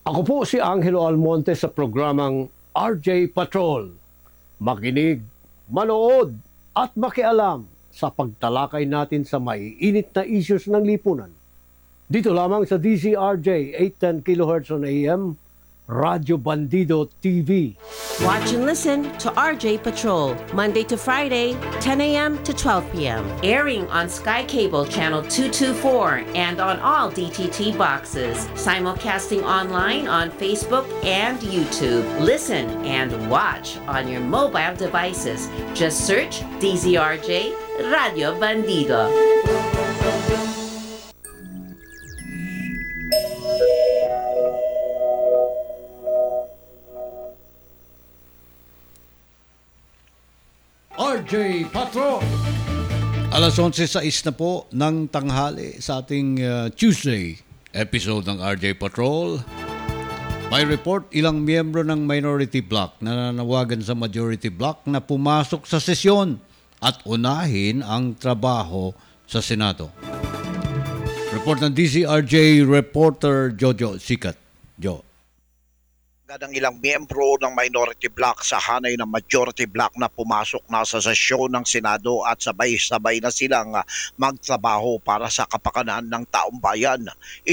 Ako po si Angelo Almonte sa programang RJ Patrol. Makinig, manood at makialam sa pagtalakay natin sa maiinit na issues ng lipunan. Dito lamang sa DZRJ 810 kHz on AM, Radyo Bandido TV. Watch and listen to RJ Patrol, Monday to Friday, 10 a.m. to 12 p.m. Airing on Sky Cable Channel 224 and on all DTT boxes. Simulcasting online on Facebook and YouTube. Listen and watch on your mobile devices. Just search DZRJ Radio Bandido. RJ Patrol. Alas 11:06 na po ng tanghali sa ating Tuesday episode ng RJ Patrol. May report ilang miyembro ng minority bloc na nanawagan sa majority bloc na pumasok sa sesyon at unahin ang trabaho sa Senado. Report ng DZRJ reporter Jojo Sikat. Jo. Ng ilang miyembro ng minority bloc sa hanay ng majority bloc na pumasok na sa sesyon ng Senado at sabay-sabay na silang magtrabaho para sa kapakanan ng taong bayan.